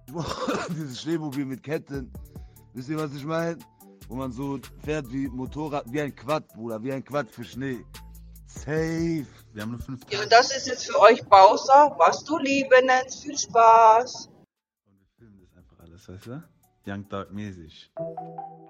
Dieses Schneemobil mit Ketten. Wisst ihr, was ich meine? Wo man so fährt wie Motorrad, wie ein Quad, Bruder, wie ein Quad für Schnee. Safe. Wir haben nur 5 Ja, Tage. und das ist jetzt für euch Bowser, was du lieben nennst. Viel Spaß. Und wir filmen das einfach alles, weißt du? Young Dark mäßig.